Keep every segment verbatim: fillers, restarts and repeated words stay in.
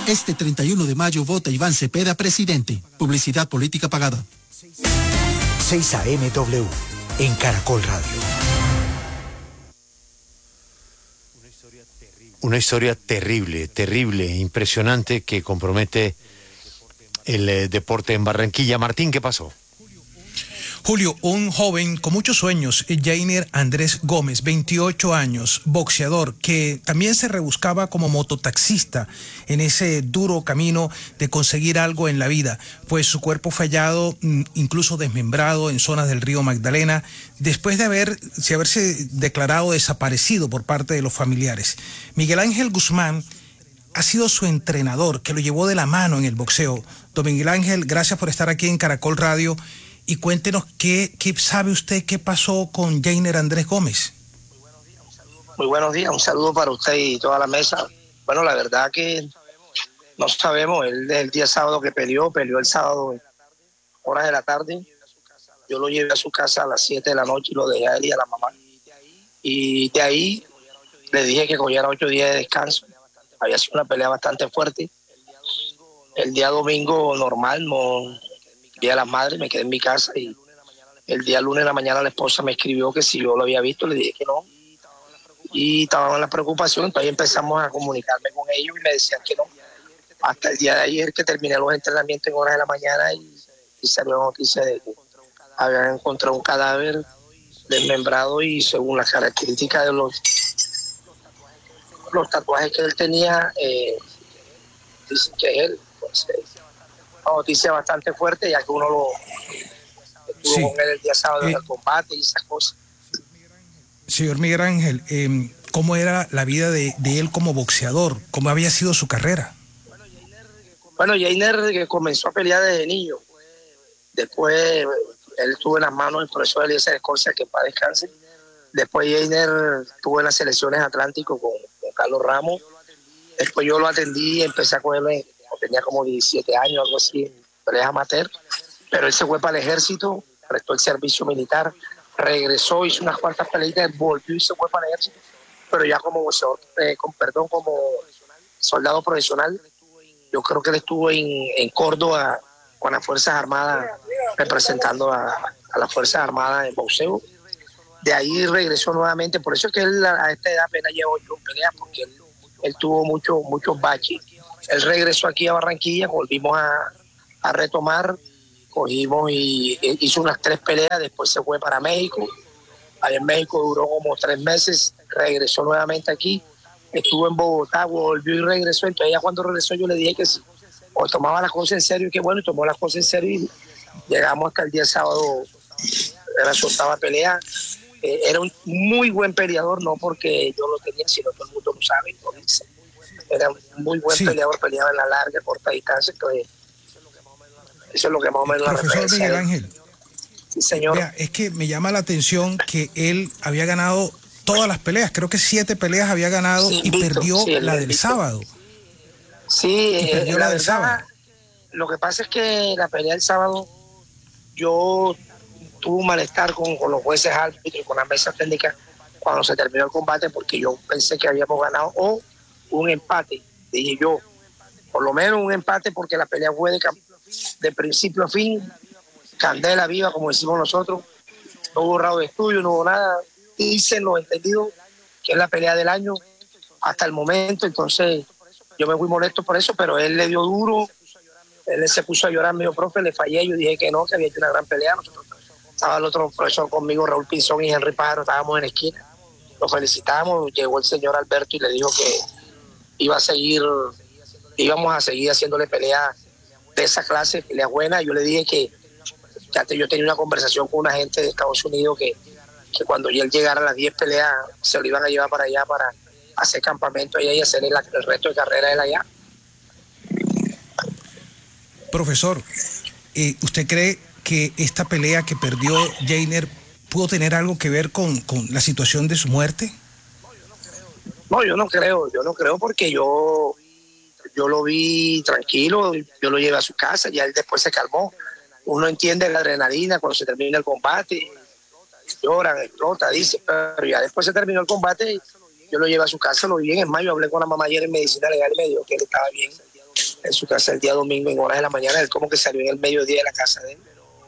Este treinta y uno de mayo vota Iván Cepeda presidente. Publicidad política pagada. seis A M W en Caracol Radio. Una historia terrible, terrible, impresionante que compromete el eh, deporte en Barranquilla. Martín, ¿qué pasó? Julio, un joven con muchos sueños, Jainer Andrés Gómez, veintiocho años, boxeador, que también se rebuscaba como mototaxista en ese duro camino de conseguir algo en la vida, pues su cuerpo fue hallado, incluso desmembrado en zonas del río Magdalena, después de haber, de haberse declarado desaparecido por parte de los familiares. Miguel Ángel Guzmán ha sido su entrenador, que lo llevó de la mano en el boxeo. Don Miguel Ángel, gracias por estar aquí en Caracol Radio. Y cuéntenos qué, qué sabe usted, qué pasó con Jainer Andrés Gómez. Muy buenos días, un saludo para usted y toda la mesa. Bueno, la verdad que no sabemos, él el día sábado que peleó, peleó el sábado, horas de la tarde. Yo lo llevé a su casa a las siete de la noche y lo dejé a él y a la mamá. Y de ahí le dije que cogiera ocho días de descanso. Había sido una pelea bastante fuerte. El día domingo normal, no... Día de las Madres, me quedé en mi casa y el día lunes de la mañana la esposa me escribió que si yo lo había visto, le dije que no. Y estaban en la preocupación, entonces empezamos a comunicarme con ellos y me decían que no. Hasta el día de ayer que terminé los entrenamientos en horas de la mañana y, y salió la noticia de que habían encontrado un cadáver desmembrado y según las características de los, los tatuajes que él tenía, eh, dicen que es él. Pues, eh, noticia bastante fuerte, ya que uno lo estuvo sí. con él el día sábado eh, en el combate y esas cosas. Señor Miguel Ángel, eh, ¿cómo era la vida de, de él como boxeador? ¿Cómo había sido su carrera? Bueno, Jainer comenzó a pelear desde niño. Después él estuvo en las manos del profesor Eliezer Escorcia, que para descanse. Después Jainer estuvo en las selecciones Atlántico con, con Carlos Ramos. Después yo lo atendí y empecé a cogerme. Tenía como diecisiete años, algo así, en peleas amateur, pero él se fue para el ejército, prestó el servicio militar, regresó, hizo unas cuantas peleas, volvió y se fue para el ejército, pero ya como boxeador, eh, con, perdón, como soldado profesional. Yo creo que él estuvo en, en Córdoba con las Fuerzas Armadas, representando a, a las Fuerzas Armadas en boxeo. De ahí regresó nuevamente, por eso es que él a esta edad apenas lleva ocho peleas, porque él, él tuvo mucho, muchos baches. Él regresó aquí a Barranquilla, volvimos a, a retomar, cogimos y e, hizo unas tres peleas, después se fue para México. Allá en México duró como tres meses, regresó nuevamente aquí, estuvo en Bogotá, volvió y regresó. Entonces ya cuando regresó yo le dije que sí, o tomaba las cosas en serio, y que bueno, y tomó las cosas en serio y llegamos hasta el día sábado, era su octava pelea. Eh, era un muy buen peleador, no porque yo lo tenía, sino todo el mundo lo sabe, lo dice. Era un muy buen sí. peleador, peleaba en la larga, corta distancia, entonces eso es lo que más o menos la referencia. Miguel Ángel, sí, señor. Vea, es que me llama la atención que él había ganado todas las peleas, creo que siete peleas había ganado sí, y Víctor, perdió sí, la del Víctor. sábado. Sí, y perdió eh, la, la del verdad, sábado. Lo que pasa es que la pelea del sábado, yo tuve un malestar con, con los jueces árbitros y con la mesa técnica cuando se terminó el combate, porque yo pensé que habíamos ganado o un empate, dije yo, por lo menos un empate, porque la pelea fue de, de principio a fin, candela viva, como decimos nosotros, no hubo rabo de estudio, no hubo nada, dicen los entendidos que es la pelea del año hasta el momento. Entonces yo me fui molesto por eso, pero él le dio duro, él se puso a llorar, me dijo, profe, le fallé, yo dije que no, que había hecho una gran pelea. Nosotros, estaba el otro profesor conmigo, Raúl Pinzón y Henry Pájaro, estábamos en la esquina, lo felicitamos, llegó el señor Alberto y le dijo que iba a seguir, íbamos a seguir haciéndole peleas de esa clase, peleas buenas. Yo le dije que, que antes yo tenía una conversación con una gente de Estados Unidos que, que cuando él llegara a las diez peleas se lo iban a llevar para allá para hacer campamento allá y hacer el, el resto de carrera de él allá. Profesor, eh, ¿usted cree que esta pelea que perdió Jainer pudo tener algo que ver con, con la situación de su muerte? No, yo no creo, yo no creo porque yo, yo lo vi tranquilo, yo lo llevé a su casa, ya él después se calmó. Uno entiende la adrenalina cuando se termina el combate, lloran, explota, dice, pero ya después se terminó el combate, yo lo llevé a su casa, lo vi bien. Es más, yo hablé con la mamá ayer en medicina legal y me dijo que él estaba bien, en su casa el día domingo en horas de la mañana. Él como que salió en el mediodía de la casa de él.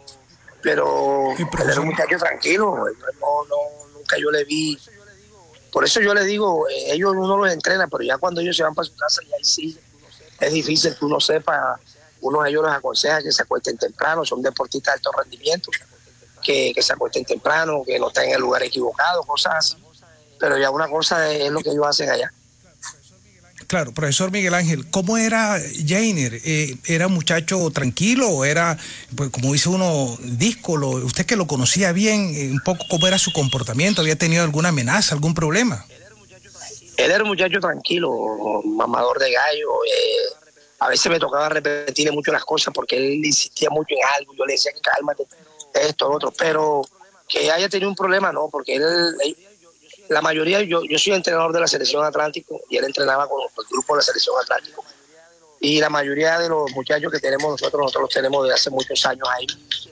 Pero él era un muchacho tranquilo, no, no, nunca yo le vi. Por eso yo le digo, ellos uno los entrena, pero ya cuando ellos se van para su casa, ya ahí sí es difícil que uno sepa. Uno de ellos los aconseja que se acuesten temprano, son deportistas de alto rendimiento, que, que se acuesten temprano, que no estén en el lugar equivocado, cosas así. Pero ya una cosa es lo que ellos hacen allá. Claro, profesor Miguel Ángel, ¿cómo era Jainer? Eh, ¿Era un muchacho tranquilo o era, pues, como dice uno, díscolo? Usted que lo conocía bien, eh, un poco cómo era su comportamiento, ¿había tenido alguna amenaza, algún problema? Él era un muchacho tranquilo, mamador de gallo. Eh, a veces me tocaba repetirle mucho las cosas porque él insistía mucho en algo. Yo le decía que cálmate, esto, lo otro. Pero que haya tenido un problema, no, porque él... él la mayoría, yo, yo soy entrenador de la Selección Atlántico y él entrenaba con el grupo de la Selección Atlántico. Y la mayoría de los muchachos que tenemos nosotros, nosotros los tenemos desde hace muchos años ahí.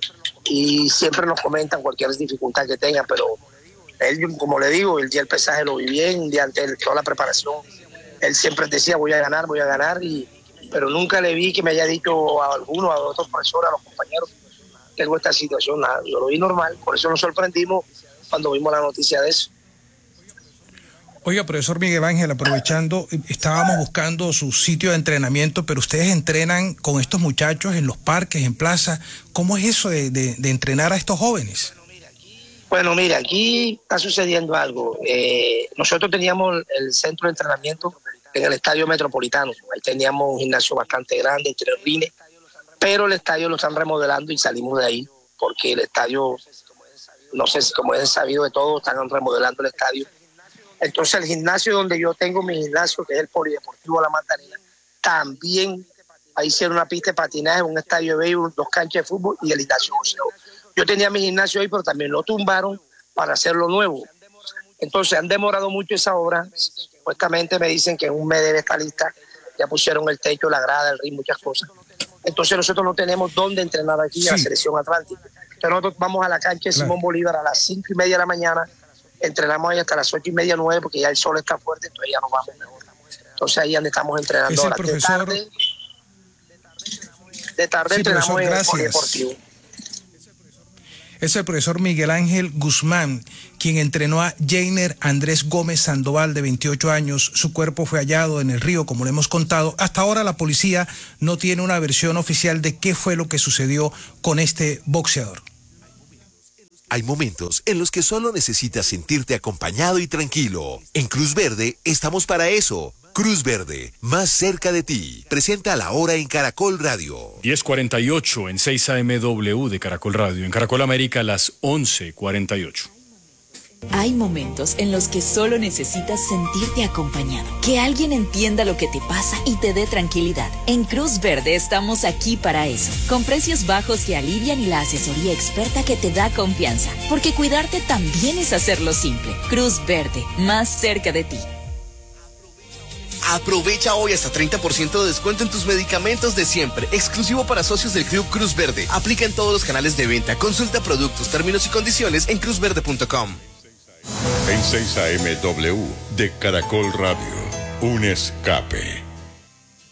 Y siempre nos comentan cualquier dificultad que tengan, pero él, como le digo, el día del pesaje lo vi bien, un día antes de toda la preparación. Él siempre decía, voy a ganar, voy a ganar, y, pero nunca le vi que me haya dicho a alguno, a otros profesores, a los compañeros, tengo esta situación, nada. Yo lo vi normal, por eso nos sorprendimos cuando vimos la noticia de eso. Oiga, profesor Miguel Ángel, aprovechando, estábamos buscando su sitio de entrenamiento, pero ustedes entrenan con estos muchachos en los parques, en plazas. ¿Cómo es eso de, de, de entrenar a estos jóvenes? Bueno, mira, aquí está sucediendo algo. Eh, nosotros teníamos el centro de entrenamiento en el Estadio Metropolitano. Ahí teníamos un gimnasio bastante grande, tres rines, pero el estadio lo están remodelando y salimos de ahí porque el estadio, no sé si como es sabido de todos, están remodelando el estadio. Entonces el gimnasio donde yo tengo mi gimnasio, que es el Polideportivo La Magdalena, también ahí hicieron una pista de patinaje, un estadio de béisbol, dos canchas de fútbol y el gimnasio boxeo. Yo tenía mi gimnasio ahí, pero también lo tumbaron para hacerlo nuevo. Entonces han demorado mucho esa obra. Supuestamente me dicen que en un mes debe estar lista. Ya pusieron el techo, la grada, el ring, muchas cosas. Entonces nosotros no tenemos dónde entrenar aquí sí. en la Selección Atlántica. Entonces nosotros vamos a la cancha de claro. Simón Bolívar a las cinco y media de la mañana. Entrenamos ahí hasta las ocho y media, nueve, porque ya el sol está fuerte, entonces ya nos vamos mejor. Entonces ahí donde estamos entrenando es el ahora. Profesor... De tarde, de tarde sí, entrenamos profesor, en gracias. el Polideportivo. Es el profesor Miguel Ángel Guzmán, quien entrenó a Jainer Andrés Gómez Sandoval, de veintiocho años. Su cuerpo fue hallado en el río, como le hemos contado. Hasta ahora la policía no tiene una versión oficial de qué fue lo que sucedió con este boxeador. Hay momentos en los que solo necesitas sentirte acompañado y tranquilo. En Cruz Verde estamos para eso. Cruz Verde, más cerca de ti. Presenta La Hora en Caracol Radio. diez cuarenta y ocho en seis A M W de Caracol Radio. En Caracol América, las once cuarenta y ocho. Hay momentos en los que solo necesitas sentirte acompañado, que alguien entienda lo que te pasa y te dé tranquilidad. En Cruz Verde estamos aquí para eso, con precios bajos que alivian y la asesoría experta que te da confianza, porque cuidarte también es hacerlo simple. Cruz Verde, más cerca de ti. Aprovecha hoy hasta treinta por ciento de descuento en tus medicamentos de siempre, exclusivo para socios del Club Cruz Verde. Aplica en todos los canales de venta. Consulta productos, términos y condiciones en cruz verde punto com. En seis A M W de Caracol Radio, un escape.